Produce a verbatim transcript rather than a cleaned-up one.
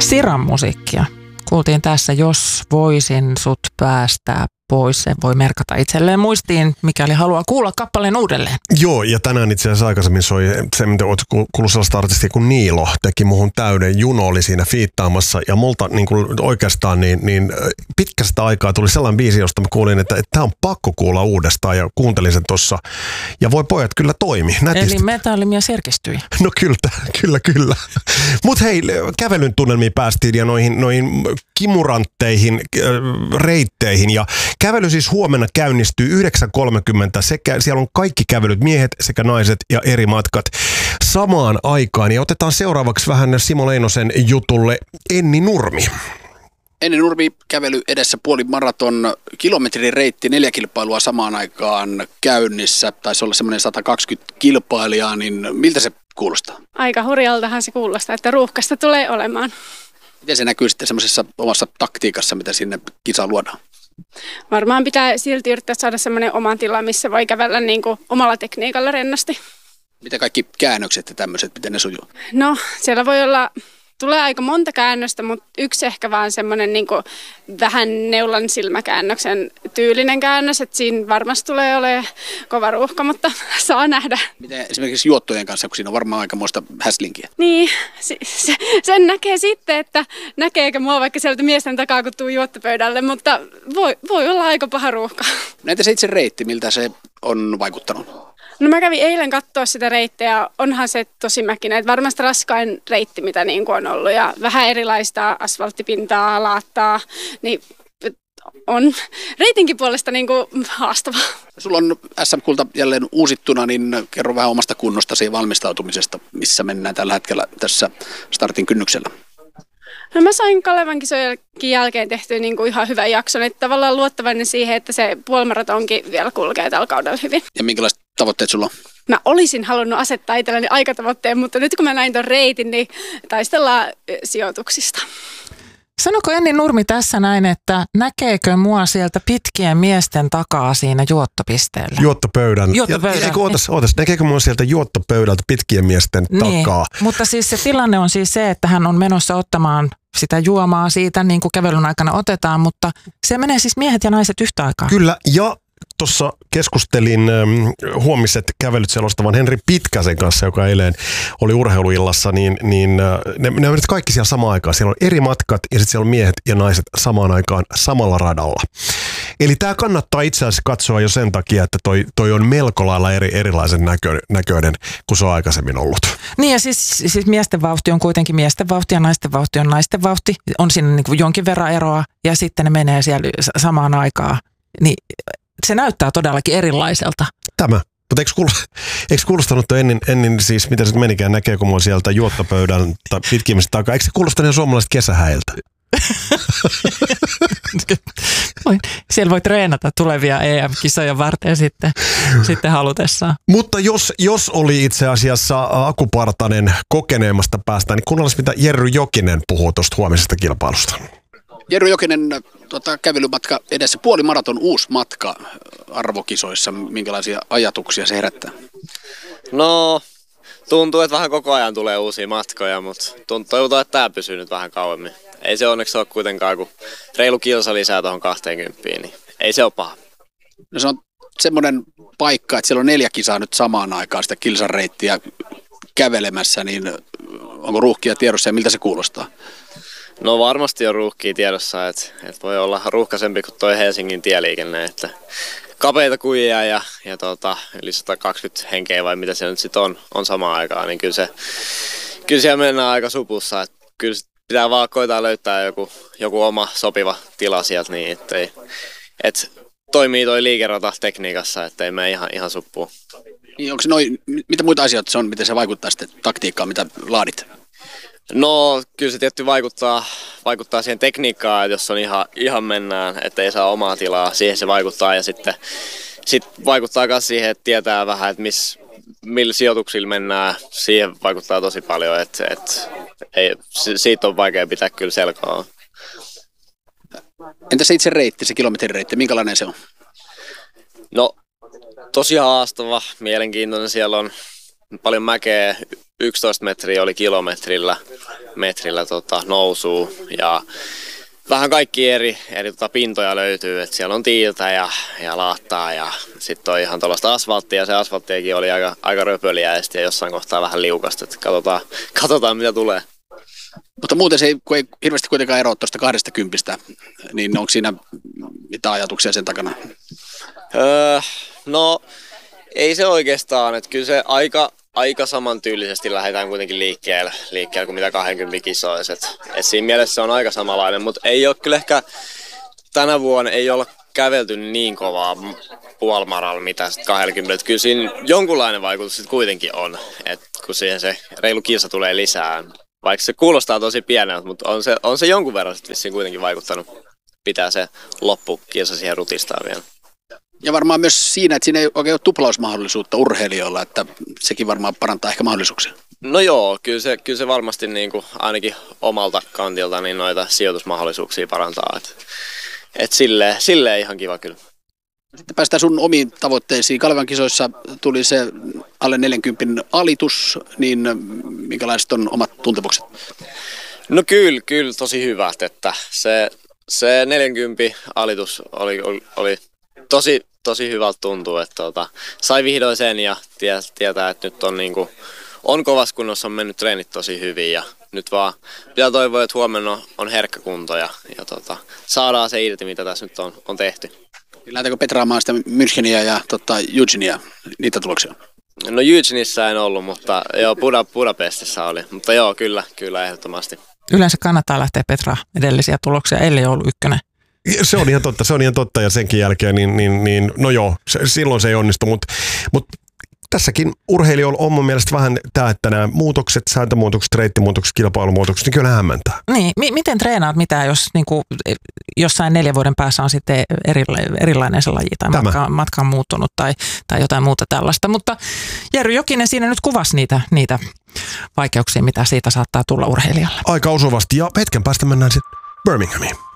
Siran musiikkia. Kuultiin tässä, jos voisin sut päästää pois, se voi merkata itselleen muistiin, mikäli haluaa kuulla kappaleen uudelleen. Joo, ja tänään itse asiassa aikaisemmin soi se, mitä olet kuullut sellaista artistia kuin Niilo, teki muhun täyden. Juno oli siinä fiittaamassa, ja multa niin kuin oikeastaan niin, niin pitkästä aikaa tuli sellainen biisi, josta mä kuulin, että tämä on pakko kuulla uudestaan, ja kuuntelin sen tossa. Ja voi pojat, kyllä toimi. Nätisti. Eli metallimies herkistyi. No kyllä, kyllä, kyllä. Mutta hei, kävelyn tunnelmiin päästiin ja noihin, noihin kimurantteihin, reitteihin, ja kävely siis huomenna käynnistyy yhdeksän kolmekymmentä. Sekä, siellä on kaikki kävelyt, miehet sekä naiset ja eri matkat samaan aikaan. Ja otetaan seuraavaksi vähän Simo Leinosen jutulle Enni Nurmi. Enni Nurmi kävely edessä puoli maraton, kilometrin reitti, neljä kilpailua samaan aikaan käynnissä. Taisi olla semmoinen sata kaksikymmentä kilpailijaa, niin miltä se kuulostaa? Aika hurjaltahan se kuulostaa, että ruuhkasta tulee olemaan. Miten se näkyy sitten semmoisessa omassa taktiikassa, mitä sinne kisaan luodaan? Varmaan pitää silti yrittää saada semmoinen oma tila, missä voi kävellä niin kuin omalla tekniikalla rennosti. Miten kaikki käännökset ja tämmöiset, miten ne sujuu? No, siellä voi olla, tulee aika monta käännöstä, mutta yksi ehkä vaan semmoinen niin kuin vähän neulan silmäkäännöksen tyylinen käännös, että siinä varmasti tulee olemaan kova ruuhka, mutta saa nähdä. Miten esimerkiksi juottojen kanssa, kun siinä on varmaan aikamoista häslinkiä? Niin, se, se, sen näkee sitten, että näkeekö mua vaikka sieltä miesten takaa, kun tuu juottopöydälle, mutta voi, voi olla aika paha ruuhka. Näitä se itse reitti, miltä se on vaikuttanut? No mä kävin eilen katsoa sitä reittiä ja onhan se tosi mäkinen, että varmasti raskain reitti, mitä niin kuin on ollut ja vähän erilaista asfalttipintaa, laattaa, niin on reitinkin puolesta niin kuin haastavaa. Sulla on S M-kulta jälleen uusittuna, niin kerro vähän omasta kunnostasi ja valmistautumisesta, missä mennään tällä hetkellä tässä startin kynnyksellä. No mä sain Kalevan kisojenkin jälkeen tehtyä niin kuin ihan hyvän jakson, että tavallaan luottavainen siihen, että se puolimaratonkin vielä kulkee tällä kaudella hyvin. Ja minkälaiset tavoitteet sulla on? Mä olisin halunnut asettaa itselleni aikatavoitteen, mutta nyt kun mä näin ton reitin, niin taistellaan sijoituksista. Sanoko Enni Nurmi tässä näin, että näkeekö mua sieltä pitkien miesten takaa siinä juottopisteellä? Juottopöydän. Juottopöydän. Eikö ootas, ootas, näkeekö mua sieltä juottopöydältä pitkien miesten niin, takaa? Mutta siis se tilanne on siis se, että hän on menossa ottamaan sitä juomaa siitä, niin kuin kävelyn aikana otetaan, mutta se menee siis miehet ja naiset yhtä aikaa. Kyllä, ja tuossa keskustelin ähm, huomiset kävelyt selostavan Henri Pitkäsen kanssa, joka eilen oli urheiluillassa, niin, niin äh, ne, ne menivät kaikki siellä samaan aikaan. Siellä on eri matkat ja sitten siellä on miehet ja naiset samaan aikaan samalla radalla. Eli tämä kannattaa itse asiassa katsoa jo sen takia, että toi, toi on melko lailla eri, erilaisen näkö, näköinen kuin se on aikaisemmin ollut. Niin ja siis, siis miesten vauhti on kuitenkin miesten vauhti ja naisten vauhti on naisten vauhti. On siinä niin kuin jonkin verran eroa ja sitten ne menee siellä samaan aikaan. Niin se näyttää todellakin erilaiselta. Tämä. Mutta eikö, kuul, eikö kuulostanut ennen, ennen siis, mitä se menikään, näkeekö mua sieltä juottopöydän tai pitkimmistä takaa? Eikö se kuulostanut jo suomalaiset kesähäiltä? Siellä voi treenata tulevia E M-kisoja varten sitten, sitten halutessaan. Mutta jos, jos oli itse asiassa Aku Partanen kokeneemmasta päästä, niin kuunnellaan mitä Jerry Jokinen puhuu tuosta huomisesta kilpailusta. Jerry Jokinen, tota, kävelymatka edessä, puolimaraton uusi matka arvokisoissa. Minkälaisia ajatuksia se herättää? No, tuntuu, että vähän koko ajan tulee uusia matkoja, mutta toivotaan, että tämä pysyy nyt vähän kauemmin. Ei se onneksi ole kuitenkaan, kun reilu kilsa lisää tuohon kaksikymmentä, niin ei se ole paha. No se on semmoinen paikka, että siellä on neljä kisaa nyt samaan aikaan sitä kilsan reittiä kävelemässä, niin onko ruuhkia tiedossa ja miltä se kuulostaa? No varmasti on ruuhkia tiedossa, että, että voi olla ruuhkaisempi kuin toi Helsingin tieliikenne, että kapeita kujia ja, ja tota, yli sata kaksikymmentä henkeä vai mitä se nyt sitten on, on samaan aikaan, niin kyllä, se, kyllä siellä mennään aika supussa, että kyllä pitää vaan koittaa löytää joku, joku oma sopiva tila sieltä niin, että ei, et toimii toi liikerata tekniikassa, ettei mene ihan, ihan suppuun. Niin onko se noi, mitä muita asioita se on, miten se vaikuttaa sitten taktiikkaan, mitä laadit? No kyllä se tietysti vaikuttaa, vaikuttaa siihen tekniikkaan, että jos on ihan, ihan mennään, että ei saa omaa tilaa, siihen se vaikuttaa ja sitten sit vaikuttaa myös siihen, että tietää vähän, että miss, millä sijoituksilla mennään, siihen vaikuttaa tosi paljon, että, että ei, siitä on vaikea pitää kyllä selkoa. Entä se itse reitti, se kilometrireitti, minkälainen se on? No tosi haastava, mielenkiintoinen, siellä on paljon mäkeä, yksitoista metriä oli kilometrillä metrillä tota, nousuu ja vähän kaikki eri, eri tota, pintoja löytyy, että siellä on tiiltä ja, ja laattaa ja sitten on ihan tuollaista asfalttia ja se asfalttiakin oli aika, aika röpöliäistä ja jossain kohtaa vähän liukasta, että katsotaan, katsotaan mitä tulee. Mutta muuten se ei, kun ei hirveästi kuitenkaan eroa tuosta kahdesta kympistä, niin onko siinä mitä ajatuksia sen takana? Öö, no ei se oikeastaan, että kyllä se aika, aika samantyylisesti lähdetään kuitenkin liikkeelle, liikkeelle kuin mitä kaksikymmentä kisoissa. Et, et siinä mielessä se on aika samanlainen, mutta ei ole kyllä ehkä tänä vuonna ei olla kävelty niin kovaa puolimaralla mitä kaksikymmentä. Kyllä siinä jonkunlainen vaikutus sitten kuitenkin on, että kun siihen se reilu kilsa tulee lisää. Vaikka se kuulostaa tosi pieneltä, mutta on se, on se jonkun verran sitten vissiin kuitenkin vaikuttanut. Pitää se loppukilsa siihen rutistaa vielä. Ja varmaan myös siinä, että siinä ei oikein ole tuplausmahdollisuutta urheilijoilla, että sekin varmaan parantaa ehkä mahdollisuuksia. No joo, kyllä se, kyllä se varmasti niin kuin ainakin omalta kantilta niin noita sijoitusmahdollisuuksia parantaa. Et, et silleen, silleen ihan kiva kyllä. Sitten päästään sun omiin tavoitteisiin. Kalevan kisoissa tuli se alle neljäkymmentä alitus, niin minkälaiset on omat tuntemukset? No kyllä, kyllä tosi hyvät, että se, se neljäkymmentä alitus oli, oli, oli tosi, tosi hyvältä tuntuu, että tota, sai vihdoin sen ja tie, tietää, että nyt on, niin kuin, on kovassa kunnossa, on mennyt treenit tosi hyvin ja nyt vaan pitää toivoa, että huomenna on, on herkkä kunto ja, ja tota, saadaan se irti, mitä tässä nyt on, on tehty. Lähdetäänkö petraamaan sitä Müncheniä ja tota, Eugenia, niitä tuloksia? No Eugenissä en ollut, mutta joo, Buda, Budapestissa oli, mutta joo, kyllä, kyllä ehdottomasti. Yleensä kannattaa lähteä petraa edellisiä tuloksia, ellei ollut ykkönen. Se on ihan totta, se on ihan totta ja senkin jälkeen, niin, niin, niin no joo, se, silloin se ei onnistu, mutta mut tässäkin urheilijoilla on mun mielestä vähän tämä, että nämä muutokset, sääntömuutokset, reittimuutokset, kilpailumuutokset, niin kyllä hämmentää. Niin, m- miten treenaat mitä, jos niin kuin, jossain neljän vuoden päässä on sitten erila- erilainen se laji tai matka, matka on muuttunut tai, tai jotain muuta tällaista, mutta Jerry Jokinen siinä nyt kuvasi niitä, niitä vaikeuksia, mitä siitä saattaa tulla urheilijalle. Aika osuvasti ja hetken päästä mennään sitten Birminghamiin.